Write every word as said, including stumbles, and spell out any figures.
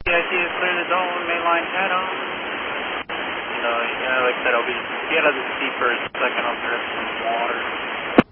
C I T is clear the zone, mainline head on. So, yeah, like I said, I'll be, get out of the sea for a second, I'll grab some water.